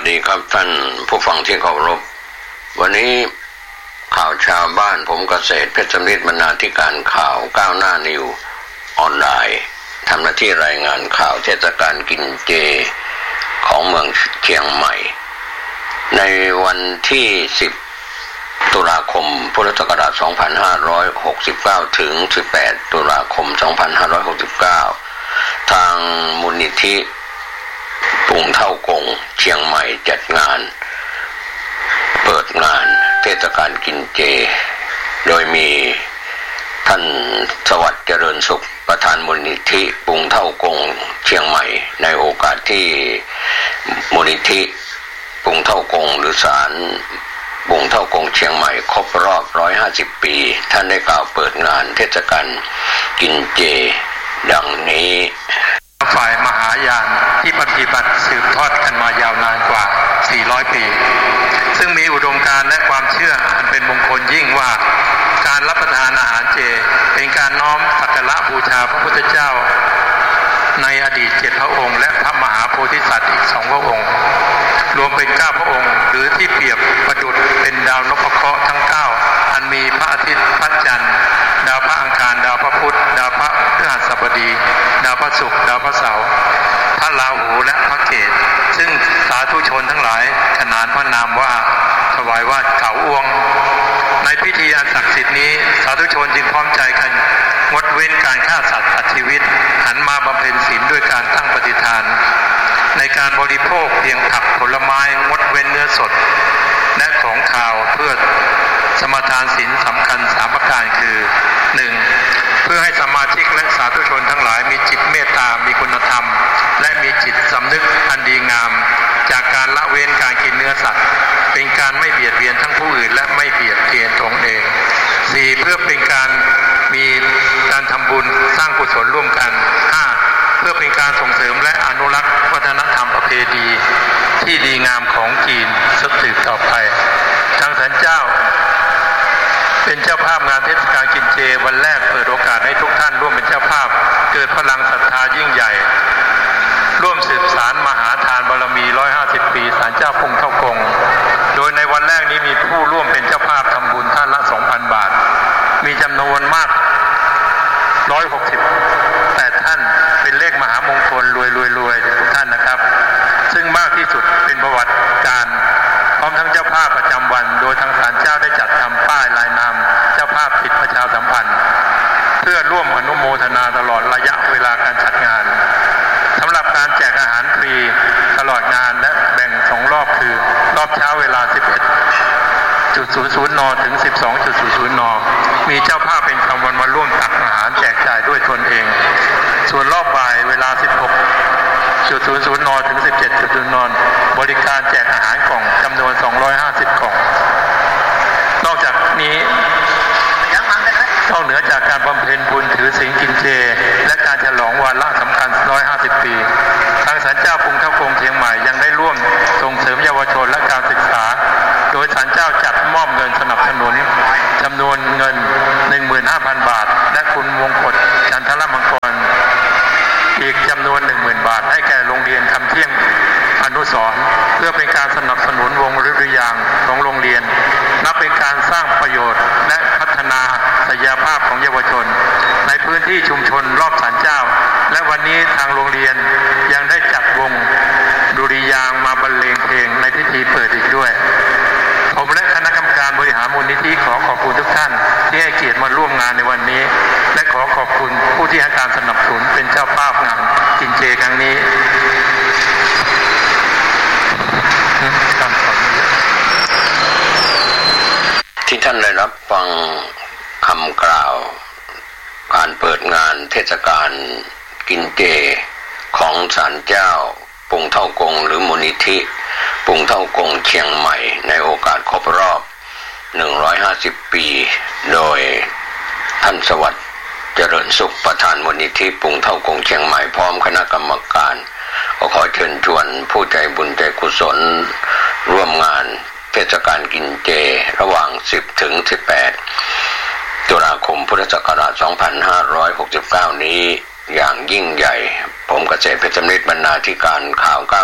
ดีครับท่านผู้ฟังที่เคารพวันนี้ข่าวชาวบ้านผมเกษตรเพชรสำริดบรรณาธิการข่าวก้าวหน้านิวออนไลน์ทำหน้าที่รายงานข่าวเทศกาลกินเจของเมืองเชียงใหม่ในวันที่10ตุลาคมพุทธศักราช2569ถึง18ตุลาคม2569ทางมูลนิธิปรุงเท่ากงเชียงใหม่จัดงานเปิดงานเทศกาลกินเจโดยมีท่านสวัสดิ์เจริญสุขประธานมูลนิธิปรุงเท่ากงเชียงใหม่ในโอกาสที่มูลนิธิปรุงเท่ากงหรือศาลปรุงเท่ากงเชียงใหม่ครบรอบ150ปีท่านได้กล่าวเปิดงานเทศกาลกินเจดังนี้ฝ่ายมหายานที่ปฏิบัติสืบทอดกันมายาวนานกว่า400ปีซึ่งมีอุดมการณ์และความเชื่ออันเป็นมงคลยิ่งว่าการรับประทานอาหารเจเป็นการน้อมสักการะบูชาพระพุทธเจ้าในอดีต7พระองค์และพระมหาโพธิสัตว์อีก2พระองค์รวมเป็น9พระองค์หรือที่เปรียบประดุจเป็นดาวนพเคราะห์ทั้ง9อันมีพระอาทิตย์พระจันทร์ดาวพระอังคารดาวพระพุธดาวพระพฤหัสบดีดาวพระศุกร์ดาวพระเสาร์พระราหูและพระเกศซึ่งสาธุชนทั้งหลายขนานพระนามว่าถวายว่าเก๋าอวงในพิธีอันศักดิ์สิทธิ์นี้สาธุชนจึงพร้อมใจกันงดเว้นการฆ่าสัตว์ตัดชีวิตหันมาบำเพ็ญศีลด้วยการตั้งปฏิฐานในการบริโภคเพียงผักผลไม้งดเว้นเนื้อสดและของคาวเพื่อสมทานศีลสำคัญ3ประการคือ 1. เพื่อให้สมาชิกและสาธุชนทั้งหลายมีจิตเมตตามีคุณธรรมและมีจิตสำนึกอันดีงามจากการละเว้นการกินเนื้อสัตว์เป็นการไม่เบียดเบียนทั้งผู้อื่นและไม่เบียดเบียนตนเอง 4. เพื่อเป็นการมีการทำบุญสร้างกุศลร่วมกัน 5. เพื่อเป็นการส่งเสริมและอนุรักษ์วัฒนธรรมประเพณีที่ดีงามของจีนสืบต่อไปทางศาลเจ้าเป็นเจ้าภาพงานเทศกาลกินเจวันแรกเปิดโอกาสให้ทุกท่านร่วมเป็นเจ้าภาพเกิดพลังศรัทธายิ่งใหญ่ร่วมสืบสานมหาทานบารมี150ปีศาลเจ้าปรุงเท่ากงโดยในวันแรกนี้มีผู้ร่วมเป็นเจ้าภาพทำบุญท่านละ 2,000 บาทมีจำนวนมาก168ท่านเป็นเลขมหามงคลรวยทุกท่านนะครับซึ่งมากที่สุดเป็นประวัติการพร้อมทั้งเจ้าภาพประจำวันโดยทางศาลเจ้าได้จัดทำป้ายลายนามเจ้าภาพติดประชาสัมพันธ์เพื่อร่วมอนุโมทนาตลอดระยะเวลาการจัดงานสำหรับการแจกอาหารฟรีตลอดงานและแบ่ง2รอบคือรอบเช้าเวลา 11:00 นถึง 12:00 นมีเจ้าภาพเป็นคำวันมาร่วมตักอาหารแจกจ่ายด้วยตนเองส่วนรอบบ่ายเวลา 16:00 นถึง 17:00 นบริการแจกอาหารกล่องจำนวน250กล่องนอกจากนี้นอกเหนือจากการบำเพ็ญบุญถือศีลกินเจและการฉลองวาระสำคัญ150ปีทางศาลเจ้าปรุงเท่ากงเชียงใหม่ยังได้ร่วมส่งเสริมเยาวชนและการศึกษาโดยศาลเจ้าจัดมอบเงินสนับสนุนจำนวนเงิน 15,000 บาทและคุณวงกฎจันทรมังกรอีกจำนวน 10,000 บาทให้แก่โรงเรียนคำเที่ยงอนุสรณ์เพื่อเป็นการสนับสนุนวงฤดูยางของโรงเรียนนับเป็นการสร้างประโยชน์และพัฒนาศักยภาพของเยาวชนในพื้นที่ชุมชนรอบศาลเจ้าและวันนี้ทางโรงเรียนยังได้จัดวงดุริยางค์มาบรรเลงเพลงในพิธีเปิดอีกด้วยผมและคณะกรรมการบริหารมูลนิธิขอขอบคุณทุกท่านที่ให้เกียรติมาร่วมงานในวันนี้และขอขอบคุณผู้ที่ให้การสนับสนุนเป็นเจ้าภาพงานกินเจครั้งนี้ที่ท่านได้รับฟังคำกล่าวการเปิดงานเทศกาลกินเจของศาลเจ้าปรุงเท่ากงหรือมูลนิธิปรุงเท่ากงเชียงใหม่ในโอกาสครบรอบ150ปีโดยท่านสวัสดิ์เจริญสุขประธานมูลนิธิปรุงเท่ากงเชียงใหม่พร้อมคณะกรรมการก็ขอเชิญชวนผู้ใจบุญใจกุศลร่วมงานเทศกาลกินเจระหว่าง10ถึง18ตุลาคมพุทธศักราช2569นี้อย่างยิ่งใหญ่ผมเกษตรเพชรสำริดบรรณาธิการข่าวก้าว